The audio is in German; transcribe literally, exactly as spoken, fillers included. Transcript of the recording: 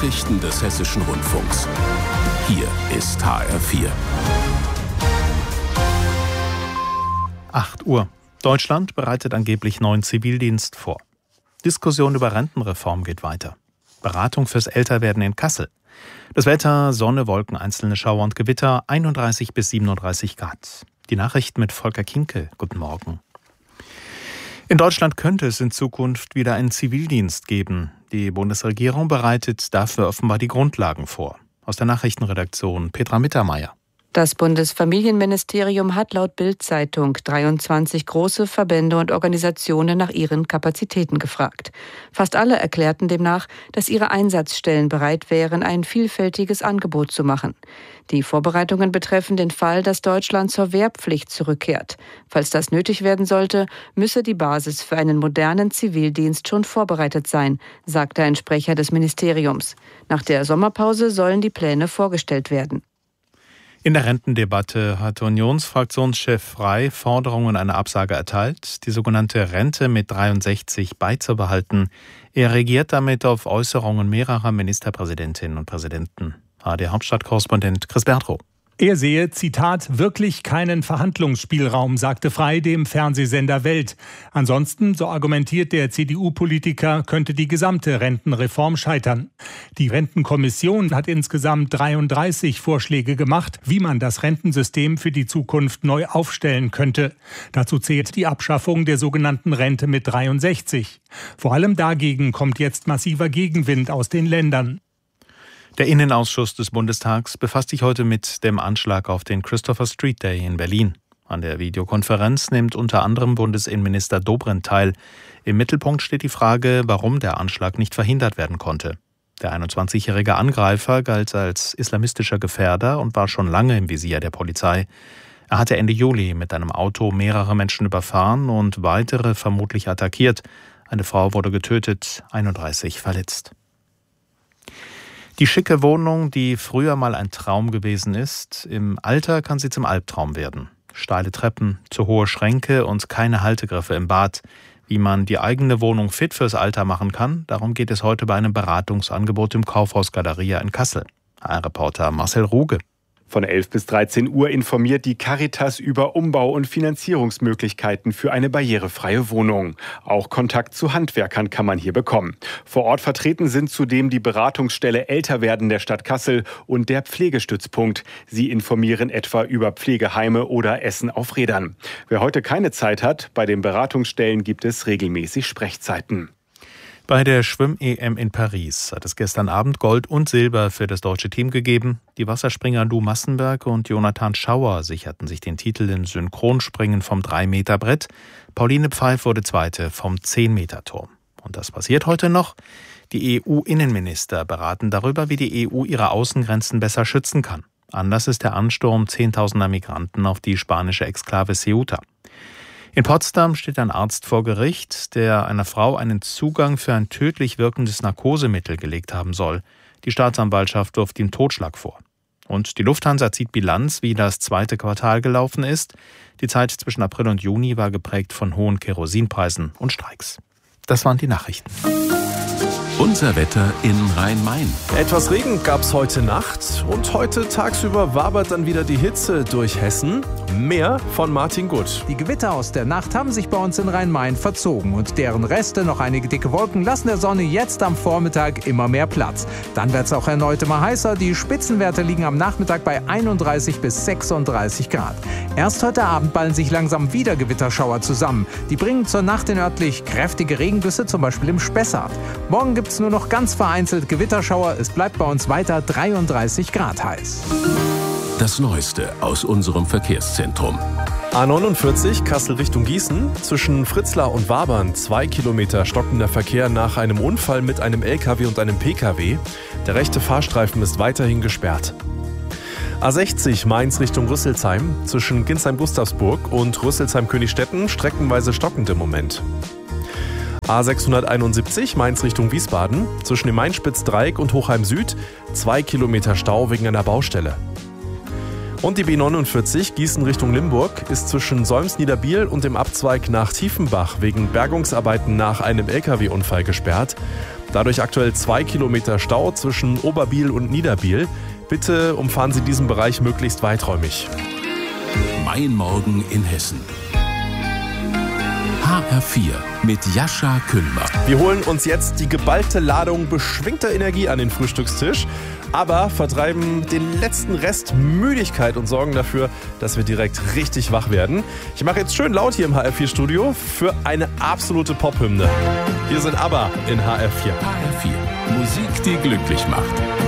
Nachrichten des Hessischen Rundfunks. Hier ist H R vier. acht Uhr. Deutschland bereitet angeblich neuen Zivildienst vor. Diskussion über Rentenreform geht weiter. Beratung fürs Älterwerden in Kassel. Das Wetter, Sonne, Wolken, einzelne Schauer und Gewitter, einunddreißig bis siebenunddreißig Grad. Die Nachrichten mit Volker Kinkel. Guten Morgen. In Deutschland könnte es in Zukunft wieder einen Zivildienst geben. Die Bundesregierung bereitet dafür offenbar die Grundlagen vor. Aus der Nachrichtenredaktion Petra Mittermeier. Das Bundesfamilienministerium hat laut Bild-Zeitung dreiundzwanzig große Verbände und Organisationen nach ihren Kapazitäten gefragt. Fast alle erklärten demnach, dass ihre Einsatzstellen bereit wären, ein vielfältiges Angebot zu machen. Die Vorbereitungen betreffen den Fall, dass Deutschland zur Wehrpflicht zurückkehrt. Falls das nötig werden sollte, müsse die Basis für einen modernen Zivildienst schon vorbereitet sein, sagte ein Sprecher des Ministeriums. Nach der Sommerpause sollen die Pläne vorgestellt werden. In der Rentendebatte hat Unionsfraktionschef Frey Forderungen einer Absage erteilt, die sogenannte Rente mit dreiundsechzig beizubehalten. Er reagiert damit auf Äußerungen mehrerer Ministerpräsidentinnen und Präsidenten. A R D-Hauptstadtkorrespondent Chris Bertrow. Er sehe, Zitat, wirklich keinen Verhandlungsspielraum, sagte Frey dem Fernsehsender Welt. Ansonsten, so argumentiert der C D U-Politiker, könnte die gesamte Rentenreform scheitern. Die Rentenkommission hat insgesamt dreiunddreißig Vorschläge gemacht, wie man das Rentensystem für die Zukunft neu aufstellen könnte. Dazu zählt die Abschaffung der sogenannten Rente mit dreiundsechzig. Vor allem dagegen kommt jetzt massiver Gegenwind aus den Ländern. Der Innenausschuss des Bundestags befasst sich heute mit dem Anschlag auf den Christopher Street Day in Berlin. An der Videokonferenz nimmt unter anderem Bundesinnenminister Dobrindt teil. Im Mittelpunkt steht die Frage, warum der Anschlag nicht verhindert werden konnte. Der einundzwanzigjährige Angreifer galt als islamistischer Gefährder und war schon lange im Visier der Polizei. Er hatte Ende Juli mit einem Auto mehrere Menschen überfahren und weitere vermutlich attackiert. Eine Frau wurde getötet, einunddreißig verletzt. Die schicke Wohnung, die früher mal ein Traum gewesen ist, im Alter kann sie zum Albtraum werden. Steile Treppen, zu hohe Schränke und keine Haltegriffe im Bad. Wie man die eigene Wohnung fit fürs Alter machen kann, darum geht es heute bei einem Beratungsangebot im Kaufhaus Galeria in Kassel. H R-Reporter Marcel Ruge. Von elf bis dreizehn Uhr informiert die Caritas über Umbau- und Finanzierungsmöglichkeiten für eine barrierefreie Wohnung. Auch Kontakt zu Handwerkern kann man hier bekommen. Vor Ort vertreten sind zudem die Beratungsstelle Älterwerden der Stadt Kassel und der Pflegestützpunkt. Sie informieren etwa über Pflegeheime oder Essen auf Rädern. Wer heute keine Zeit hat, bei den Beratungsstellen gibt es regelmäßig Sprechzeiten. Bei der Schwimm-E M in Paris hat es gestern Abend Gold und Silber für das deutsche Team gegeben. Die Wasserspringer Lou Massenberg und Jonathan Schauer sicherten sich den Titel im Synchronspringen vom drei Meter Brett. Pauline Pfeif wurde Zweite vom zehn Meter Turm. Und das passiert heute noch. Die E U-Innenminister beraten darüber, wie die E U ihre Außengrenzen besser schützen kann. Anlass ist der Ansturm zehntausender Migranten auf die spanische Exklave Ceuta. In Potsdam steht ein Arzt vor Gericht, der einer Frau einen Zugang für ein tödlich wirkendes Narkosemittel gelegt haben soll. Die Staatsanwaltschaft wirft ihm Totschlag vor. Und die Lufthansa zieht Bilanz, wie das zweite Quartal gelaufen ist. Die Zeit zwischen April und Juni war geprägt von hohen Kerosinpreisen und Streiks. Das waren die Nachrichten. Unser Wetter in Rhein-Main. Etwas Regen gab's heute Nacht und heute tagsüber wabert dann wieder die Hitze durch Hessen. Mehr von Martin Gutt. Die Gewitter aus der Nacht haben sich bei uns in Rhein-Main verzogen und deren Reste, noch einige dicke Wolken, lassen der Sonne jetzt am Vormittag immer mehr Platz. Dann wird's auch erneut immer heißer. Die Spitzenwerte liegen am Nachmittag bei einunddreißig bis sechsunddreißig Grad. Erst heute Abend ballen sich langsam wieder Gewitterschauer zusammen. Die bringen zur Nacht in örtlich kräftige Regengüsse, zum Beispiel im Spessart. Morgen gibt es nur noch ganz vereinzelt Gewitterschauer. Es bleibt bei uns weiter dreiunddreißig Grad heiß. Das Neueste aus unserem Verkehrszentrum. A neunundvierzig Kassel Richtung Gießen. Zwischen Fritzlar und Wabern zwei Kilometer stockender Verkehr nach einem Unfall mit einem L K W und einem P K W. Der rechte Fahrstreifen ist weiterhin gesperrt. A sechzig Mainz Richtung Rüsselsheim. Zwischen Ginsheim-Gustavsburg und Rüsselsheim-Königstetten streckenweise stockend im Moment. A sechshunderteinundsiebzig Mainz Richtung Wiesbaden. Zwischen dem Mainspitz-Dreieck und Hochheim Süd zwei Kilometer Stau wegen einer Baustelle. Und die B neunundvierzig Gießen Richtung Limburg ist zwischen Solms-Niederbiel und dem Abzweig nach Tiefenbach wegen Bergungsarbeiten nach einem L K W-Unfall gesperrt. Dadurch aktuell zwei Kilometer Stau zwischen Oberbiel und Niederbiel. Bitte umfahren Sie diesen Bereich möglichst weiträumig. Mein Morgen in Hessen. H R vier mit Jascha Küllmer. Wir holen uns jetzt die geballte Ladung beschwingter Energie an den Frühstückstisch, aber vertreiben den letzten Rest Müdigkeit und sorgen dafür, dass wir direkt richtig wach werden. Ich mache jetzt schön laut hier im H R vier Studio für eine absolute Pop-Hymne. Hier sind ABBA in H R vier. H R vier. Musik, die glücklich macht.